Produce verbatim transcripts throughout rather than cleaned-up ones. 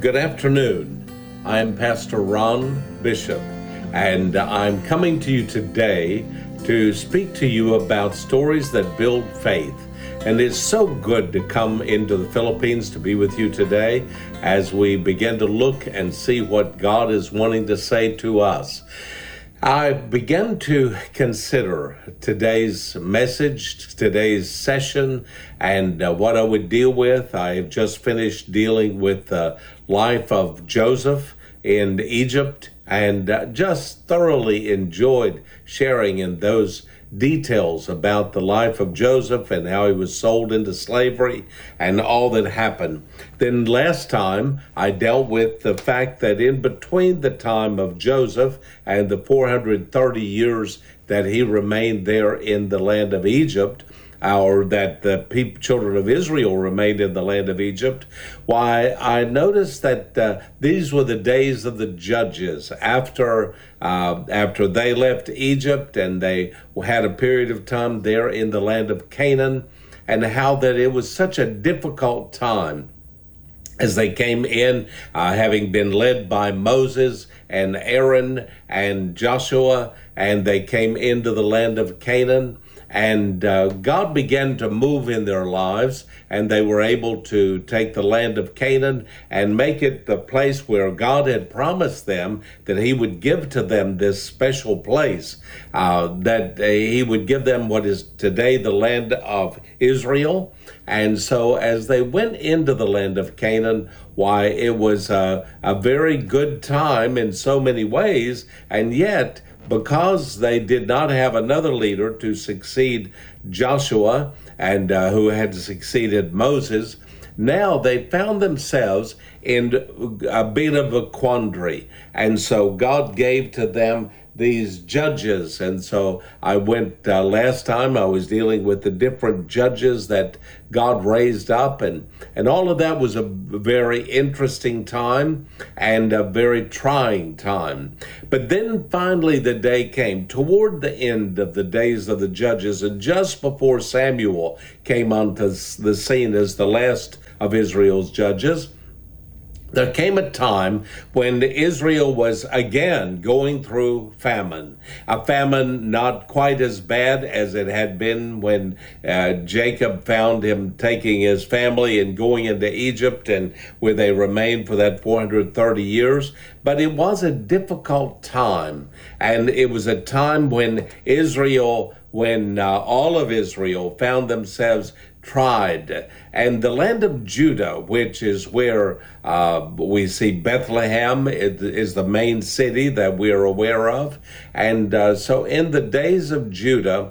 Good afternoon. I'm Pastor Ron Bishop, and I'm coming to you today to speak to you about stories that build faith. And it's so good to come into the Philippines to be with you today as we begin to look and see what God is wanting to say to us. I began to consider today's message, today's session, and uh, what I would deal with. I have just finished dealing with the life of Joseph in Egypt and uh, just thoroughly enjoyed sharing in those details about the life of Joseph and how he was sold into slavery and all that happened. Then last time I dealt with the fact that in between the time of Joseph and the four hundred thirty years that he remained there in the land of Egypt, or that the people, children of Israel remained in the land of Egypt, why I noticed that uh, these were the days of the judges after uh, after they left Egypt and they had a period of time there in the land of Canaan, and how that it was such a difficult time as they came in, uh, having been led by Moses and Aaron and Joshua, and they came into the land of Canaan. And uh, God began to move in their lives, and they were able to take the land of Canaan and make it the place where God had promised them that he would give to them this special place, uh, that uh, he would give them what is today the land of Israel. And so as they went into the land of Canaan, why, it was a, a very good time in so many ways, and yet because they did not have another leader to succeed Joshua and uh, who had succeeded Moses, now they found themselves in a bit of a quandary. And so God gave to them these judges. And so I went, uh, last time I was dealing with the different judges that God raised up, and, and all of that was a very interesting time and a very trying time. But then finally the day came toward the end of the days of the judges, and just before Samuel came onto the scene as the last of Israel's judges, there came a time when Israel was again going through famine, a famine not quite as bad as it had been when uh, Jacob found him taking his family and going into Egypt, and where they remained for that four hundred thirty years. But it was a difficult time, and it was a time when Israel, when uh, all of Israel found themselves tried. And the land of Judah, which is where uh, we see Bethlehem, it is the main city that we are aware of. And uh, so in the days of Judah,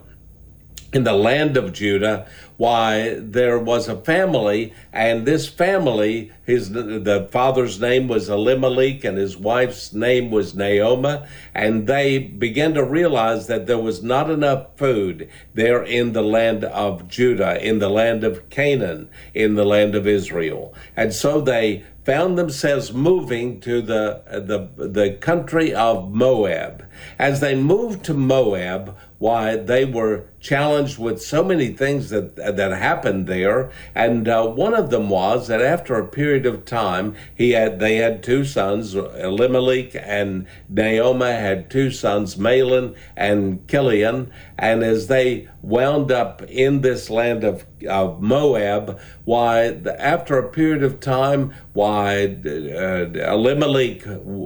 in the land of Judah, why, there was a family, and this family, his the father's name was Elimelech, and his wife's name was Naomi, and they began to realize that there was not enough food there in the land of Judah, in the land of Canaan, in the land of Israel. And so they found themselves moving to the, the, the country of Moab. As they moved to Moab, why, they were challenged with so many things that that happened there, and uh, one of them was that after a period of time, he had they had two sons, Elimelech and Naomi had two sons, Mahlon and Chilion, and as they wound up in this land of, of Moab, why, after a period of time, why, uh, Elimelech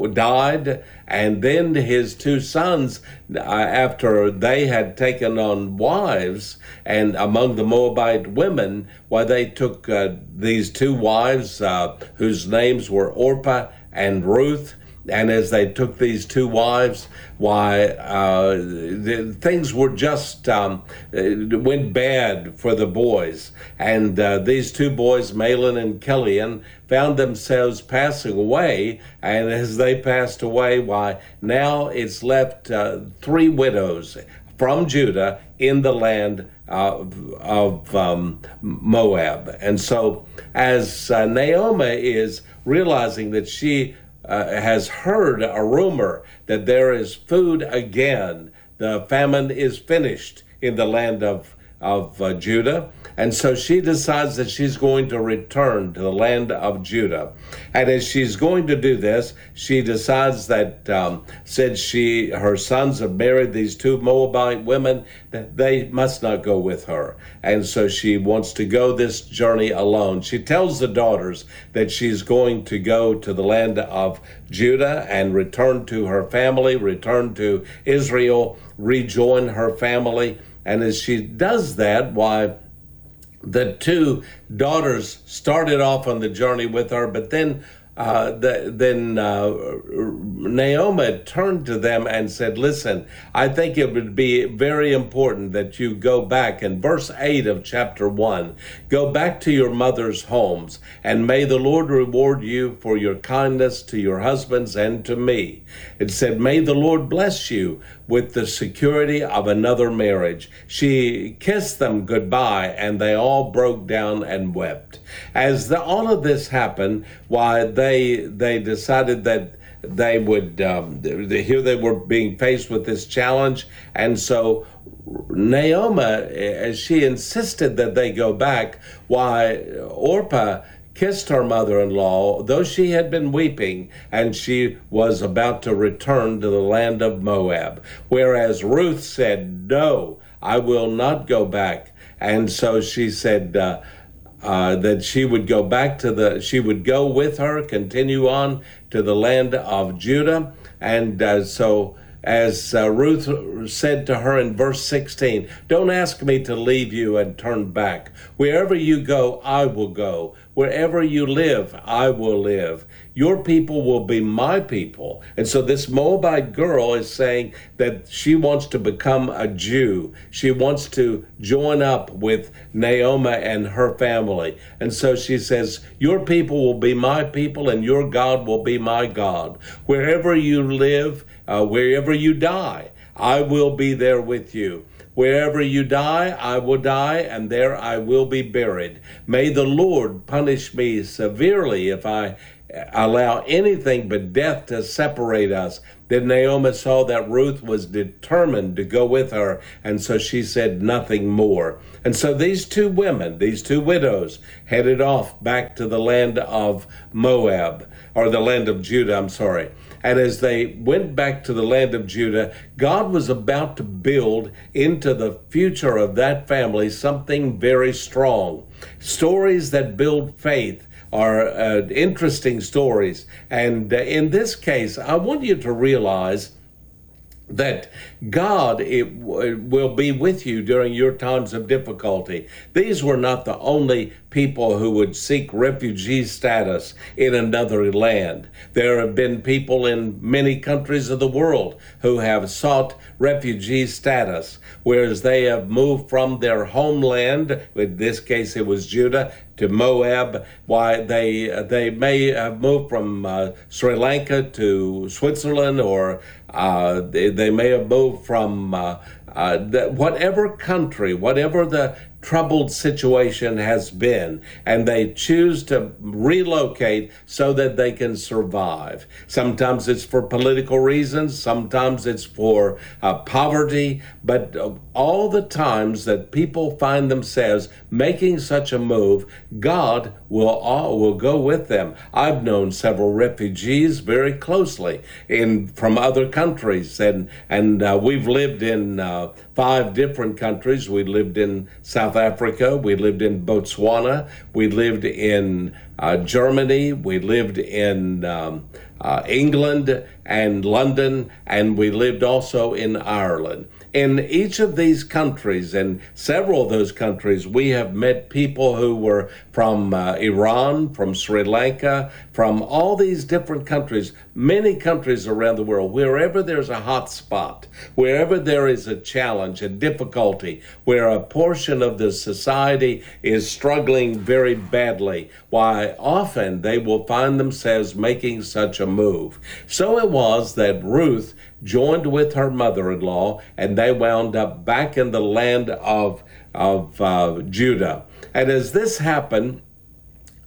died, and then his two sons, uh, after they had taken on wives, and among the Moabite women, why, they took uh, these two wives uh, whose names were Orpah and Ruth. And as they took these two wives, why, uh, the, things were just, um, it went bad for the boys. And uh, these two boys, Mahlon and Chilion, found themselves passing away. And as they passed away, why, now it's left uh, three widows from Judah in the land uh, of um, Moab. And so as uh, Naomi is realizing that she Uh, has heard a rumor that there is food again, the famine is finished in the land of of uh, Judah. And so she decides that she's going to return to the land of Judah. And as she's going to do this, she decides that um, since she, her sons have married these two Moabite women, that they must not go with her. And so she wants to go this journey alone. She tells the daughters that she's going to go to the land of Judah and return to her family, return to Israel, rejoin her family. And as she does that, why, the two daughters started off on the journey with her, but then uh, the, then uh, Naomi turned to them and said, listen, I think it would be very important that you go back. In verse eight of chapter one, go back to your mother's homes, and may the Lord reward you for your kindness to your husbands and to me. It said, may the Lord bless you with the security of another marriage. She kissed them goodbye, and they all broke down and wept. As the, all of this happened, why they they decided that they would, um, here they were being faced with this challenge, and so Naomi, as she insisted that they go back, why Orpah kissed her mother-in-law, though she had been weeping, and she was about to return to the land of Moab. Whereas Ruth said, no, I will not go back. And so she said uh, uh, that she would go back to the, she would go with her, continue on to the land of Judah. And uh, so as uh, Ruth said to her in verse sixteen, don't ask me to leave you and turn back. Wherever you go, I will go. Wherever you live, I will live. Your people will be my people. And so this Moabite girl is saying that she wants to become a Jew. She wants to join up with Naomi and her family. And so she says, your people will be my people, and your God will be my God. Wherever you live, uh, wherever you die, I will be there with you. Wherever you die, I will die, and there I will be buried. May the Lord punish me severely if I allow anything but death to separate us. Then Naomi saw that Ruth was determined to go with her, and so she said nothing more. And so these two women, these two widows, headed off back to the land of Moab, or the land of Judah, I'm sorry. And as they went back to the land of Judah, God was about to build into the future of that family something very strong. Stories that build faith are uh, interesting stories. And uh, in this case, I want you to realize that God it, w- will be with you during your times of difficulty. These were not the only people who would seek refugee status in another land. There have been people in many countries of the world who have sought refugee status, whereas they have moved from their homeland, in this case it was Judah, to Moab. Why they they may have moved from uh, Sri Lanka to Switzerland, or uh, they, they may have moved from uh, uh, the, whatever country, whatever the troubled situation has been, and they choose to relocate so that they can survive. Sometimes it's for political reasons, sometimes it's for uh, poverty, but uh, all the times that people find themselves making such a move, God will all, will go with them. I've known several refugees very closely in from other countries, and and uh, we've lived in uh, five different countries. We lived in South Africa, we lived in Botswana, we lived in uh, Germany, we lived in um, uh, England and London, and we lived also in Ireland. In each of these countries, and several of those countries, we have met people who were from uh, Iran, from Sri Lanka, from all these different countries, many countries around the world. Wherever there's a hot spot, wherever there is a challenge, a difficulty, where a portion of the society is struggling very badly, why often they will find themselves making such a move. So it was that Ruth joined with her mother-in-law, and they wound up back in the land of, of uh, Judah. And as this happened,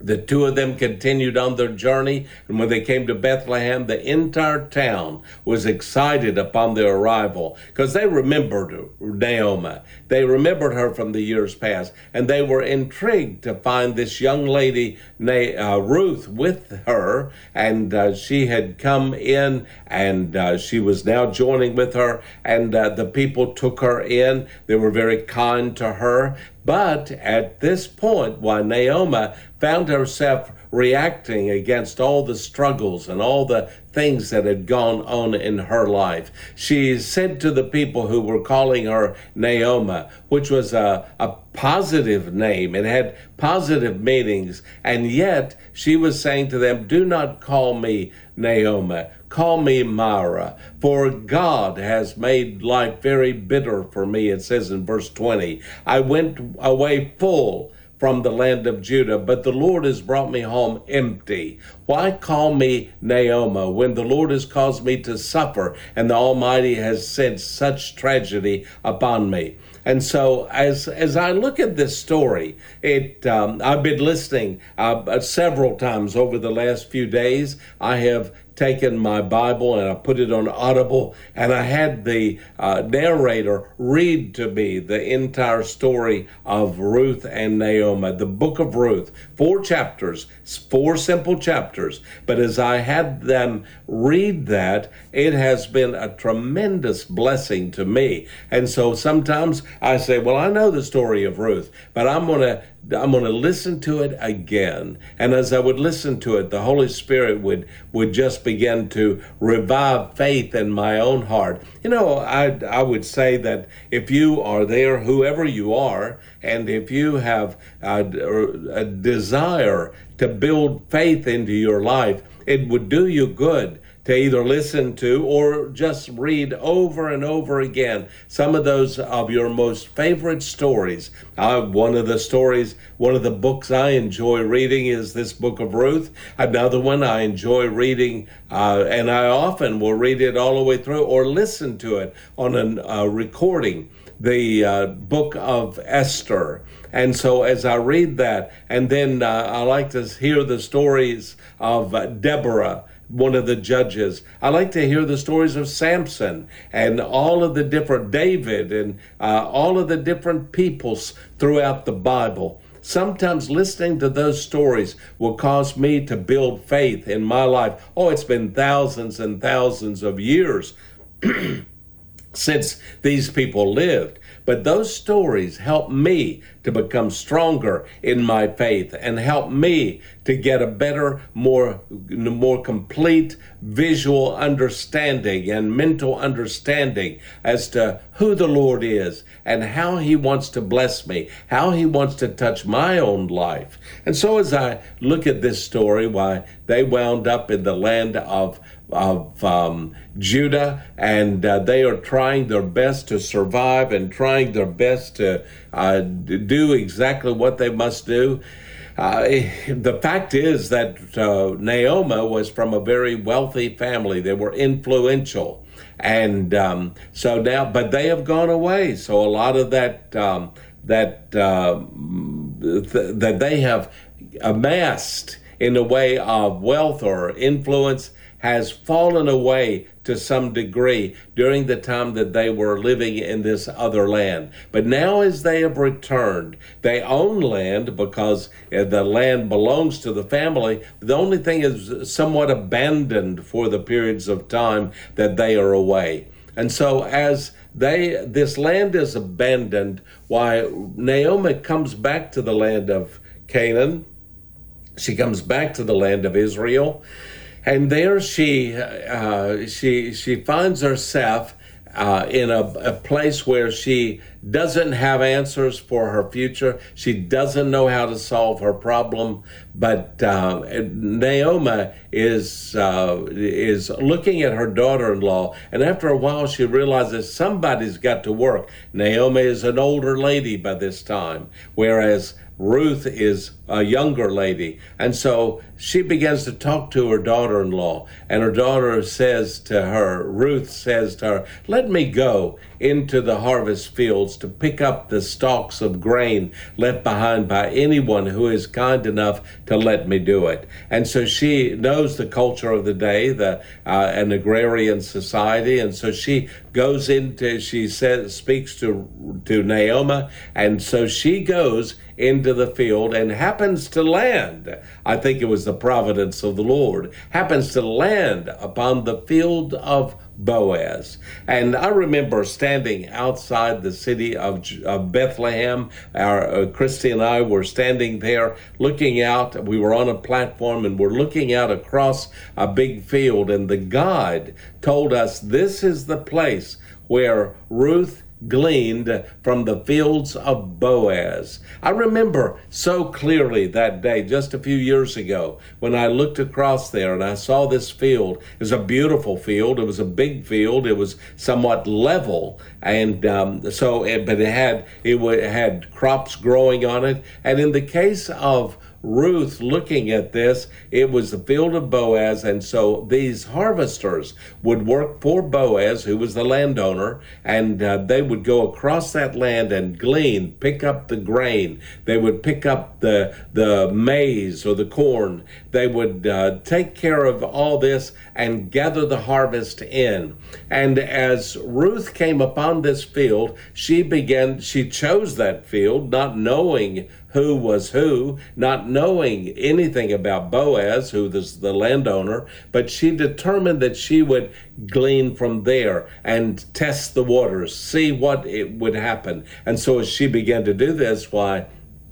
The two of them continued on their journey, and when they came to Bethlehem, the entire town was excited upon their arrival because they remembered Naomi. They remembered her from the years past, and they were intrigued to find this young lady, uh, Ruth, with her, and uh, she had come in, and uh, she was now joining with her, and uh, the people took her in. They were very kind to her. But at this point, while Naomi found herself reacting against all the struggles and all the things that had gone on in her life, she said to the people who were calling her Naomi, which was a, a positive name, it had positive meanings, and yet she was saying to them, do not call me Naomi, call me Mara, for God has made life very bitter for me. It says in verse twenty, I went away full from the land of Judah, but the Lord has brought me home empty. Why call me Naomi when the Lord has caused me to suffer and the Almighty has sent such tragedy upon me? And so as as I look at this story, it um, I've been listening uh, several times over the last few days. I have taken my Bible and I put it on Audible, and I had the uh, narrator read to me the entire story of Ruth and Naomi, the book of Ruth, four chapters, four simple chapters. But as I had them read that, it has been a tremendous blessing to me. And so sometimes I say, well, I know the story of Ruth, but I'm going to I'm going to listen to it again. And as I would listen to it, the Holy Spirit would, would just begin to revive faith in my own heart. You know, I, I would say that if you are there, whoever you are, and if you have a, a desire to build faith into your life, it would do you good to either listen to or just read over and over again some of those of your most favorite stories. Uh, one of the stories, one of the books I enjoy reading is this book of Ruth. Another one I enjoy reading, uh, and I often will read it all the way through or listen to it on a uh, recording, the uh, book of Esther. And so as I read that, and then uh, I like to hear the stories of uh, Deborah, one of the judges. I like to hear the stories of Samson and all of the different, David and uh, all of the different peoples throughout the Bible. Sometimes listening to those stories will cause me to build faith in my life. Oh, it's been thousands and thousands of years since these people lived. But those stories help me to become stronger in my faith and help me to get a better, more, more complete visual understanding and mental understanding as to who the Lord is and how he wants to bless me, how he wants to touch my own life. And so as I look at this story, why they wound up in the land of of um, Judah, and uh, they are trying their best to survive and trying their best to uh, do exactly what they must do. Uh, the fact is that uh, Naomi was from a very wealthy family. They were influential. And um, so now, but they have gone away. So a lot of that, um, that, uh, th- that they have amassed in the way of wealth or influence has fallen away to some degree during the time that they were living in this other land. But now as they have returned, they own land because the land belongs to the family. The only thing is somewhat abandoned for the periods of time that they are away. And so as they this land is abandoned, why Naomi comes back to the land of Canaan, she comes back to the land of Israel, and there she uh, she she finds herself uh, in a, a place where she doesn't have answers for her future. She doesn't know how to solve her problem. But uh, Naomi is uh, is looking at her daughter-in-law, and after a while she realizes somebody's got to work. Naomi is an older lady by this time, whereas Ruth is a younger lady. And so she begins to talk to her daughter-in-law, and her daughter says to her, Ruth says to her, let me go into the harvest field fields to pick up the stalks of grain left behind by anyone who is kind enough to let me do it. And so she knows the culture of the day, the uh, an agrarian society, and so she goes into, she says, speaks to to Naomi, and so she goes into the field and happens to land, I think it was the providence of the Lord, happens to land upon the field of Boaz. And I remember standing outside the city of, of Bethlehem. Our, uh, Christy and I were standing there looking out. We were on a platform and we're looking out across a big field, and the guide told us this is the place where Ruth gleaned from the fields of Boaz. I remember so clearly that day just a few years ago when I looked across there and I saw this field. It was a beautiful field. It was a big field. It was somewhat level, and um, so it, but it had it had crops growing on it. And in the case of Ruth looking at this, it was the field of Boaz, and so these harvesters would work for Boaz, who was the landowner, and uh, they would go across that land and glean, pick up the grain. They would pick up the the maize or the corn. They would uh, take care of all this and gather the harvest in. And as Ruth came upon this field, she began, she chose that field, not knowing who was who, not knowing anything about Boaz, who was the landowner, but she determined that she would glean from there and test the waters, see what it would happen. And so as she began to do this, why,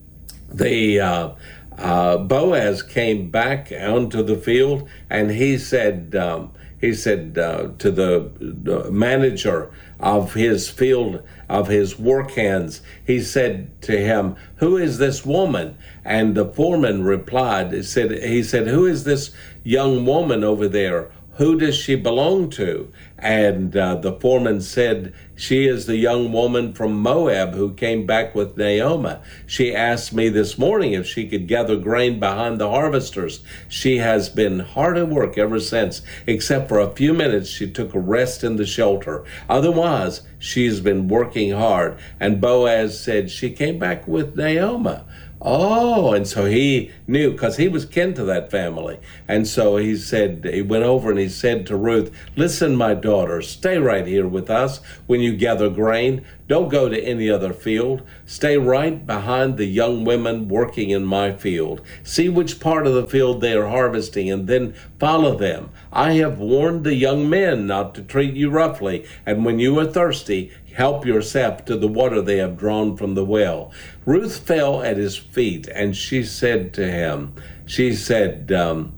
the uh, uh, Boaz came back onto the field, and he said, um, he said uh, to the, the manager of his field, of his work hands, he said to him, "Who is this woman?" And the foreman replied, he said, he said, "Who is this young woman over there? Who does she belong to?" And uh, the foreman said, "She is the young woman from Moab who came back with Naomi. She asked me this morning if she could gather grain behind the harvesters. She has been hard at work ever since, except for a few minutes she took a rest in the shelter. Otherwise, she's been working hard." And Boaz said, "She came back with Naomi." Oh, and so he knew, because he was kin to that family. And so he said, he went over and he said to Ruth, "Listen, my daughter, stay right here with us when you gather grain. Don't go to any other field. Stay right behind the young women working in my field. See which part of the field they are harvesting and then follow them. I have warned the young men not to treat you roughly, and when you are thirsty, help yourself to the water they have drawn from the well." Ruth fell at his feet, and she said to him, she said, um,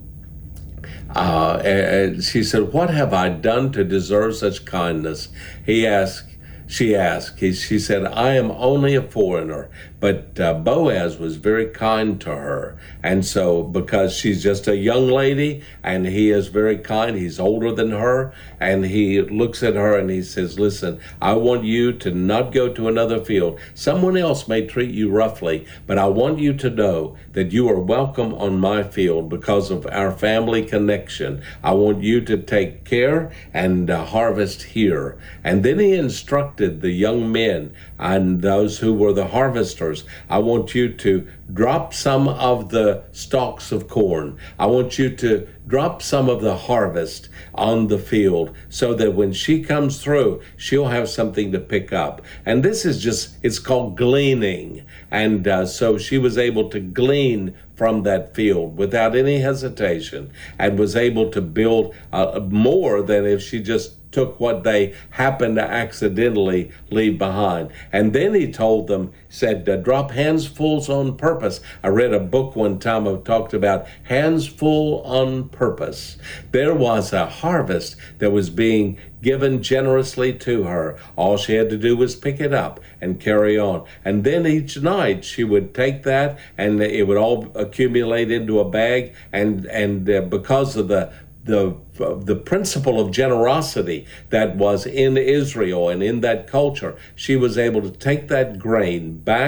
uh, uh, she said, "What have I done to deserve such kindness?" He asked, she asked, he, she said, "I am only a foreigner." But uh, Boaz was very kind to her. And so, because she's just a young lady and he is very kind, he's older than her, and he looks at her and he says, "Listen, I want you to not go to another field. Someone else may treat you roughly, but I want you to know that you are welcome on my field because of our family connection. I want you to take care and uh, harvest here." And then he instructed the young men and those who were the harvesters, "I want you to drop some of the stalks of corn. I want you to drop some of the harvest on the field so that when she comes through, she'll have something to pick up." And this is just, it's called gleaning. And uh, so she was able to glean from that field without any hesitation and was able to build uh, more than if she just took what they happened to accidentally leave behind. And then he told them, said, uh, drop handsfuls on purpose. I read a book one time that talked about hands full on purpose. There was a harvest that was being given generously to her. All she had to do was pick it up and carry on. And then each night she would take that and it would all accumulate into a bag. And, and uh, because of the the the principle of generosity that was in Israel and in that culture, she was able to take that grain back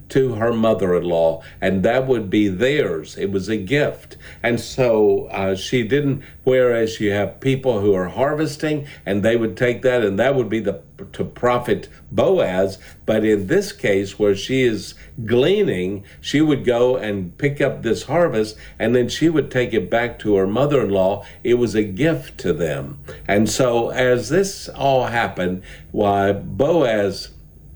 to her mother-in-law, and that would be theirs. It was a gift. And so uh, she didn't, whereas you have people who are harvesting, and they would take that, and that would be the to profit Boaz. But in this case, where she is gleaning, she would go and pick up this harvest, and then she would take it back to her mother-in-law. It was a gift to them. And so as this all happened, why Boaz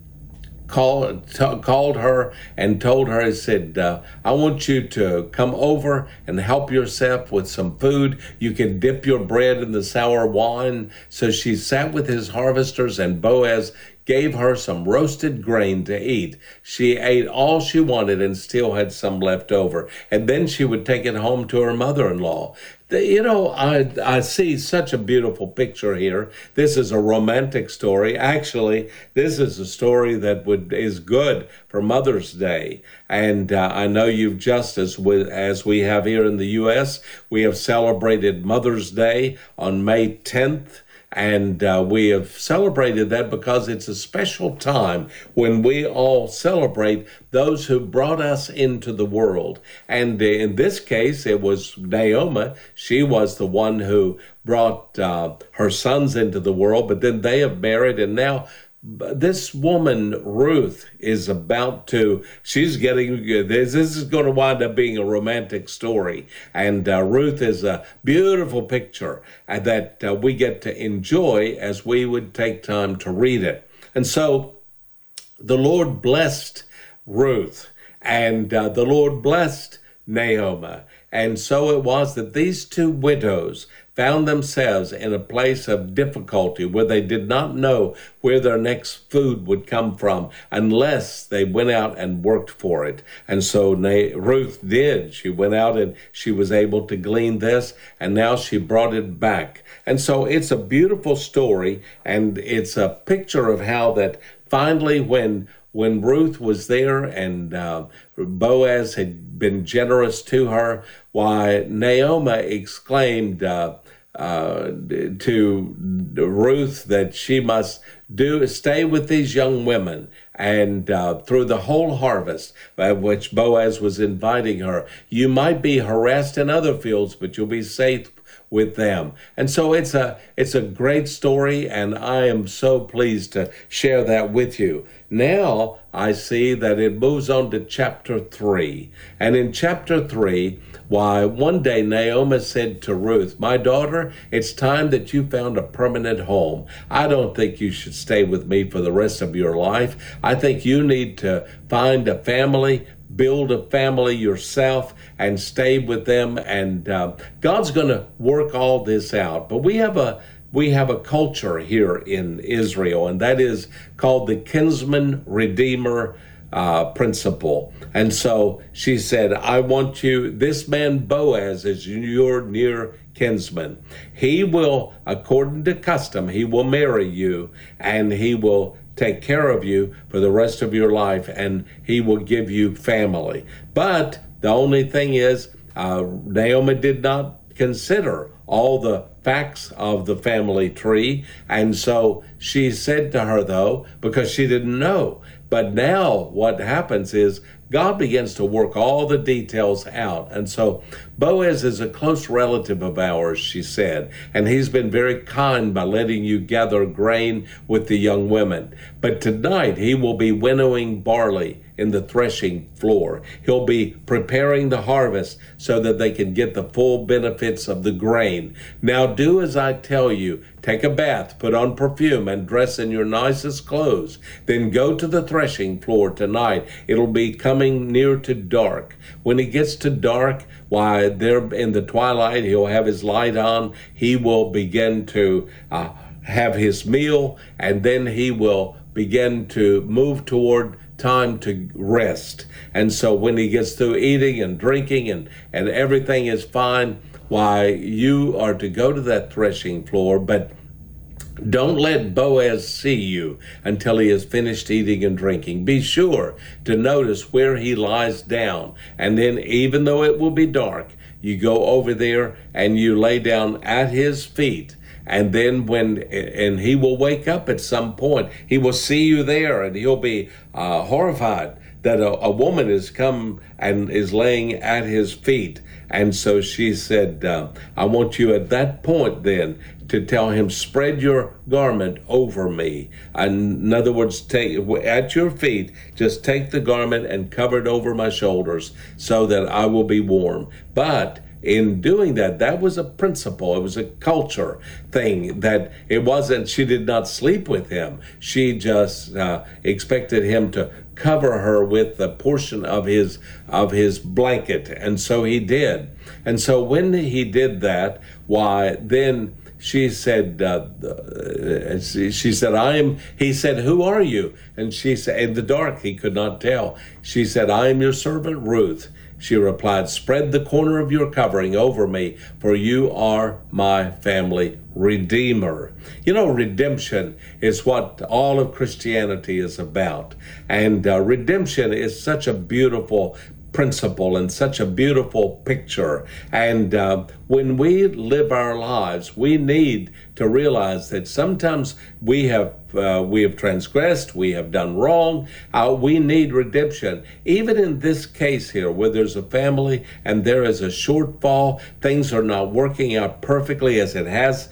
Called, t- called her and told her, he said, uh, I want you to come over and help yourself with some food. You can dip your bread in the sour wine. So she sat with his harvesters, and Boaz gave her some roasted grain to eat. She ate all she wanted and still had some left over. And then she would take it home to her mother-in-law. You know, I I see such a beautiful picture here. This is a romantic story. Actually, this is a story that would is good for Mother's Day. And uh, I know you've just, as we, as we have here in the U S, we have celebrated Mother's Day on May tenth. And uh, we have celebrated that because it's a special time when we all celebrate those who brought us into the world. And in this case, it was Naomi. She was the one who brought uh, her sons into the world, but then they have married, and now this woman, Ruth, is about to, she's getting, this, this is going to wind up being a romantic story. And uh, Ruth is a beautiful picture uh, that uh, we get to enjoy as we would take time to read it. And so the Lord blessed Ruth, and uh, the Lord blessed Naomi. And so it was that these two widows found themselves in a place of difficulty where they did not know where their next food would come from unless they went out and worked for it. And so Ruth did. She went out and she was able to glean this, and now she brought it back. And so it's a beautiful story, and it's a picture of how that finally when When Ruth was there and uh, Boaz had been generous to her, why Naomi exclaimed uh, uh, to Ruth that she must do stay with these young women, and uh, through the whole harvest, by which Boaz was inviting her, you might be harassed in other fields, but you'll be safe with them. And so it's a it's a great story, and I am so pleased to share that with you. Now I see that it moves on to chapter three. And in chapter three, why, one day Naomi said to Ruth, my daughter, it's time that you found a permanent home. I don't think you should stay with me for the rest of your life. I think you need to find a family, build a family yourself, and stay with them. And uh, God's going to work all this out. But we have a we have a culture here in Israel, and that is called the kinsman redeemer uh, principle. And so she said, I want you, this man Boaz is your near kinsman. He will, according to custom, he will marry you, and he will take care of you for the rest of your life, and he will give you family. But the only thing is, uh, Naomi did not consider all the facts of the family tree, and so she said to her, though, because she didn't know. But now what happens is God begins to work all the details out. And so Boaz is a close relative of ours, she said, and he's been very kind by letting you gather grain with the young women. But tonight he will be winnowing barley in the threshing floor. He'll be preparing the harvest so that they can get the full benefits of the grain. Now do as I tell you. Take a bath, put on perfume, and dress in your nicest clothes. Then go to the threshing floor tonight. It'll be coming near to dark. When it gets to dark, why, there in the twilight, he'll have his light on. He will begin to uh, have his meal, and then he will begin to move toward time to rest. And so when he gets through eating and drinking and, and everything is fine, why, you are to go to that threshing floor, but don't let Boaz see you until he has finished eating and drinking. Be sure to notice where he lies down. And then, even though it will be dark, you go over there and you lay down at his feet. And then when, and he will wake up at some point. He will see you there, and he'll be uh, horrified that a, a woman has come and is laying at his feet. And so she said, uh, I want you at that point then to tell him, spread your garment over me. And in other words, take at your feet, just take the garment and cover it over my shoulders so that I will be warm. But in doing that, that was a principle. It was a culture thing, that it wasn't, she did not sleep with him. She just uh, expected him to cover her with a portion of his of his blanket. And so he did. And so when he did that, why, then she said, uh, uh, she, she said, I am, he said, who are you? And she said, in the dark, he could not tell. She said, I am your servant Ruth. She replied, spread the corner of your covering over me, for you are my family redeemer. You know, redemption is what all of Christianity is about. And uh, redemption is such a beautiful principle and such a beautiful picture. And uh, when we live our lives, we need to realize that sometimes we have uh, we have transgressed, we have done wrong. Uh, we need redemption. Even in this case here, where there's a family and there is a shortfall, things are not working out perfectly as it has.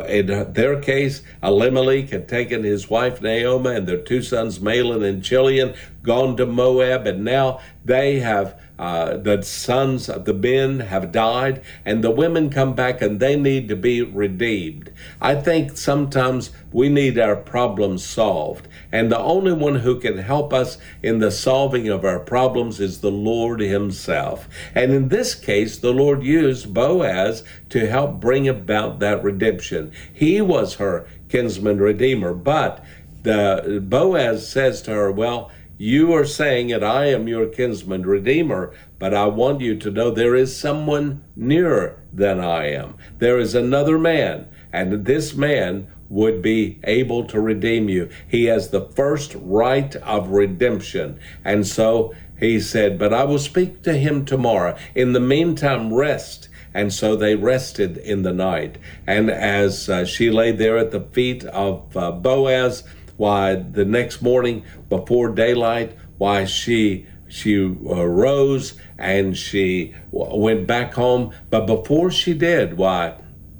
In their case, Elimelech had taken his wife Naomi and their two sons Mahlon and Chilion, gone to Moab, and now they have uh, the sons of the men have died, and the women come back and they need to be redeemed. I think sometimes we need our problems solved, and the only one who can help us in the solving of our problems is the Lord himself. And in this case, the Lord used Boaz to help bring about that redemption. He was her kinsman redeemer, but the Boaz says to her, well, you are saying that I am your kinsman redeemer, but I want you to know there is someone nearer than I am. There is another man, and this man would be able to redeem you. He has the first right of redemption. And so he said, but I will speak to him tomorrow. In the meantime, rest. And so they rested in the night. And as uh, she lay there at the feet of uh, Boaz, why, the next morning before daylight, why, she she uh, rose and she w- went back home. But before she did, why,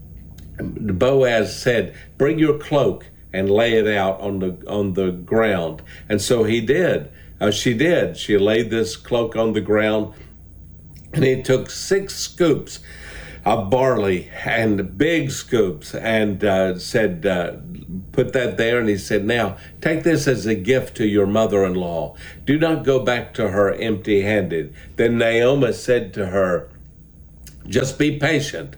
Boaz said, bring your cloak and lay it out on the on the ground. And so he did. Uh, she did. She laid this cloak on the ground, and he took six scoops of barley, and big scoops, and uh, said, uh, put that there. And he said, now take this as a gift to your mother-in-law. Do not go back to her empty-handed. Then Naomi said to her, just be patient,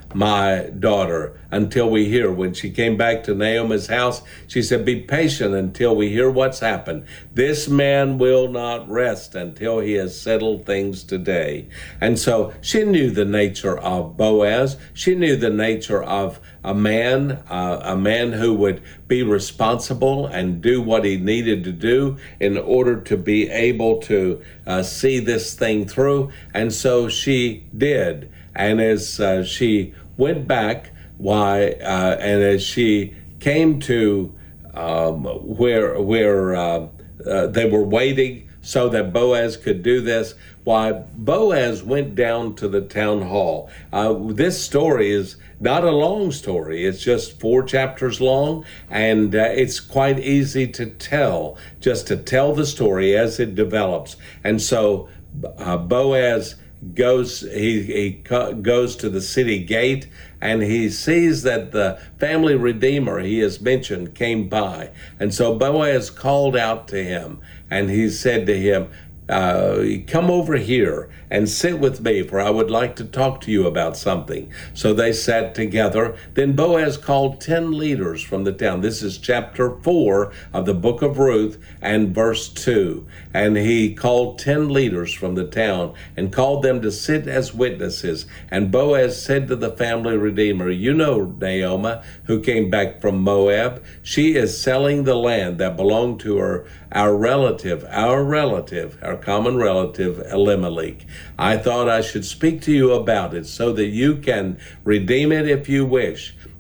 my daughter, until we hear. When she came back to Naomi's house, she said, be patient until we hear what's happened. This man will not rest until he has settled things today. And so she knew the nature of Boaz. She knew the nature of a man, uh, a man who would be responsible and do what he needed to do in order to be able to uh, see this thing through. And so she did. And as uh, she went back, why, uh, and as she came to um, where where uh, uh, they were waiting so that Boaz could do this, why, Boaz went down to the town hall. Uh, this story is not a long story. It's just four chapters long, and uh, it's quite easy to tell, just to tell the story as it develops. And so uh, Boaz goes he, he goes to the city gate, and he sees that the family redeemer he has mentioned came by. And so Boaz called out to him, and he said to him, uh, come over here and sit with me, for I would like to talk to you about something. So they sat together. Then Boaz called ten leaders from the town. This is chapter four of the book of Ruth and verse two. And he called ten leaders from the town and called them to sit as witnesses. And Boaz said to the family redeemer, you know Naomi, who came back from Moab. She is selling the land that belonged to her, our relative, our relative, our common relative, Elimelech. I thought I should speak to you about it so that you can redeem it if you wish.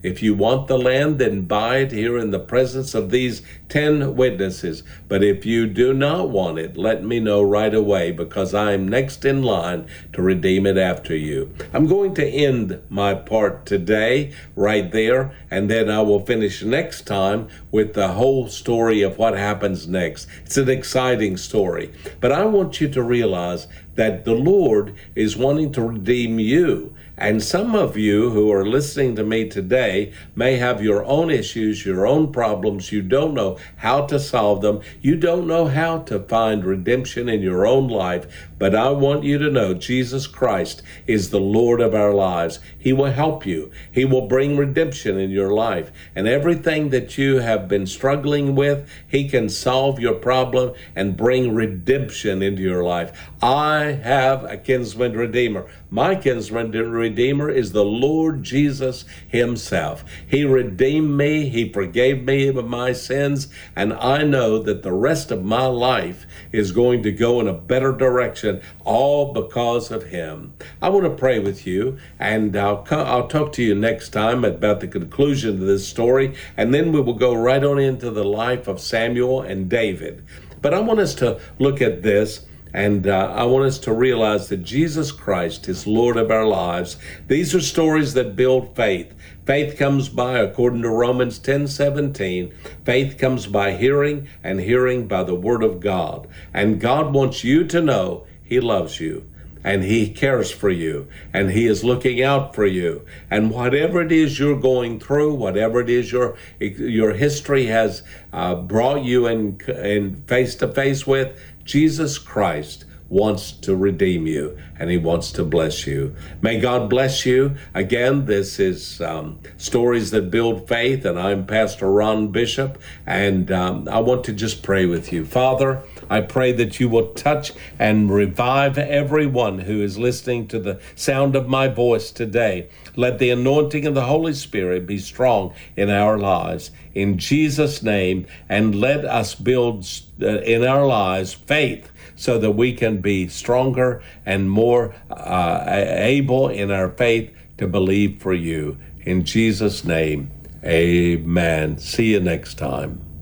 If you want the land, then buy it here in the presence of these ten witnesses. But if you do not want it, let me know right away, because I am next in line to redeem it after you. I'm going to end my part today right there, and then I will finish next time with the whole story of what happens next. It's an exciting story. But I want you to realize that the Lord is wanting to redeem you. And some of you who are listening to me today may have your own issues, your own problems. You don't know how to solve them. You don't know how to find redemption in your own life. But I want you to know Jesus Christ is the Lord of our lives. He will help you. He will bring redemption in your life. And everything that you have been struggling with, He can solve your problem and bring redemption into your life. I have a kinsman redeemer. My kinsman redeemer is the Lord Jesus Himself. He redeemed me. He forgave me of my sins. And I know that the rest of my life is going to go in a better direction, all because of Him. I want to pray with you, and I'll, co- I'll talk to you next time about the conclusion of this story, and then we will go right on into the life of Samuel and David. But I want us to look at this. And uh, I want us to realize that Jesus Christ is Lord of our lives. These are stories that build faith. Faith comes by, according to Romans ten seventeen, faith comes by hearing, and hearing by the Word of God. And God wants you to know He loves you, and He cares for you, and He is looking out for you. And whatever it is you're going through, whatever it is your your history has uh, brought you in, in face to face with, Jesus Christ wants to redeem you, and He wants to bless you. May God bless you. Again, this is um, Stories That Build Faith, and I'm Pastor Ron Bishop, and um, I want to just pray with you. Father, I pray that you will touch and revive everyone who is listening to the sound of my voice today. Let the anointing of the Holy Spirit be strong in our lives. In Jesus' name, and let us build uh, in our lives faith, so that we can be stronger and more uh, able in our faith to believe for you. In Jesus' name, amen. See you next time.